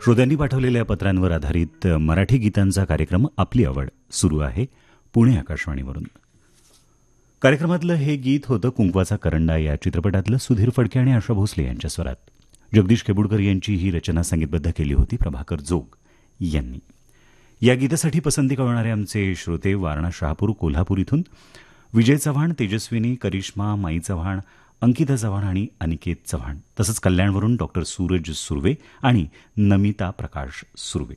श्रोत्यांनी पाठवलेल्या पत्रांवर आधारित मराठी गीतांचा कार्यक्रम आपली आवड सुरू आहे पुणे आकाशवाणीवरून. कार्यक्रमातलं हे गीत होतं कुंकवाचा करंडा या चित्रपटातलं सुधीर फडके आणि आशा भोसले यांच्या स्वरात. जगदीश खेबुडकर यांची ही रचना संगीतबद्ध केली होती प्रभाकर जोग यांनी. या गीतासाठी पसंती कळवणारे आमचे श्रोते वारणा शहापूर कोल्हापूर इथून विजय चव्हाण, तेजस्विनी, करिश्मा, माई चव्हाण, अंकिता चव्हाण आणि अनिकेत चव्हाण, तसंच कल्याणवरून डॉक्टर सूरज सुर्वे आणि नमिता प्रकाश सुर्वे.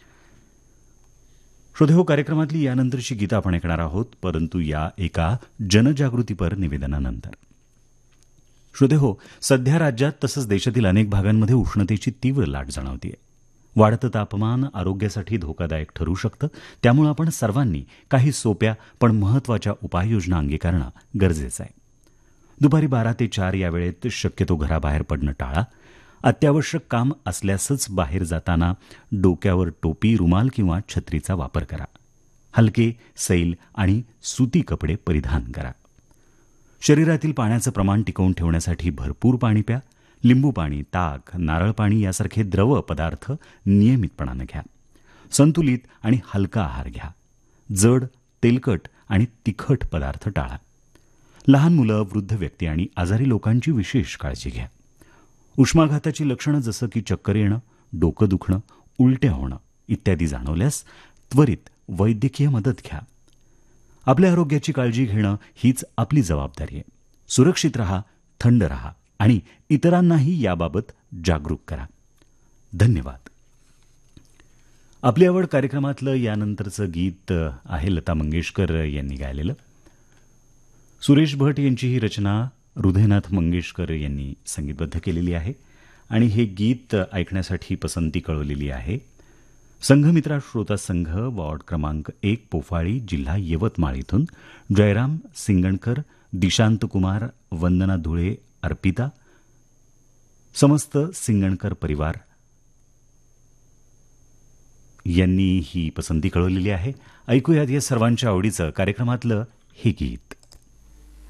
श्रोतेहो, कार्यक्रमातली यानंतरची गीतं आपण ऐकणार आहोत, परंतु या एका जनजागृतीपर निवेदनानंतर. श्रोतेहो, सध्या राज्यात तसंच देशातील अनेक भागांमध्ये उष्णतेची तीव्र लाट जाणवतीये. वाढतं तापमान आरोग्यासाठी धोकादायक ठरू शकतं. त्यामुळे आपण सर्वांनी काही सोप्या पण महत्त्वाच्या उपाययोजना अंगीकारणं गरजेचं आहे. दुपारी 12 ते 4 या वेळेत शक्यतो घराबाहेर पडणं टाळा. अत्यावश्यक काम असल्यासच बाहेर जाताना डोक्यावर टोपी, रुमाल किंवा छत्रीचा वापर करा. हलके, सैल आणि सुती कपडे परिधान करा. शरीरातील पाण्याचं प्रमाण टिकवून ठेवण्यासाठी भरपूर पाणी प्या. लिंबू पाणी, ताक, नारळ पाणी यासारखे द्रव पदार्थ नियमितपणानं घ्या. संतुलित आणि हलका आहार घ्या. जड, तेलकट आणि तिखट पदार्थ टाळा. लहान मुलं, वृद्ध व्यक्ती आणि आजारी लोकांची विशेष काळजी घ्या. उष्माघाताची लक्षणं जसं की चक्कर येणं, डोकं दुखणं, उलट्या होणं इत्यादी जाणवल्यास त्वरित वैद्यकीय मदत घ्या. आपल्या आरोग्याची काळजी घेणं हीच आपली जबाबदारी आहे. सुरक्षित रहा, थंड रहा आणि इतरांनाही याबाबत जागरूक करा. धन्यवाद. आपली आवड कार्यक्रमातलं यानंतरचं गीत आहे लता मंगेशकर यांनी गायलेलं. सुरेश भट यांची ही रचना हृदयनाथ मंगेशकर यांनी संगीतबद्ध केलेली आहे आणि हे गीत ऐकण्यासाठी पसंती कळवलेली आहे संघमित्रा श्रोता संघ, वॉर्ड क्रमांक 1, पोफाळी, जिल्हा यवतमाळ इथून जयराम सिंगणकर, दिशांत कुमार, वंदना धुळे, अर्पिता, समस्त सिंगणकर परिवार यांनी ही पसंती कळवलेली आहे. ऐकूयात या सर्वांच्या आवडीचं कार्यक्रमातलं हे गीत.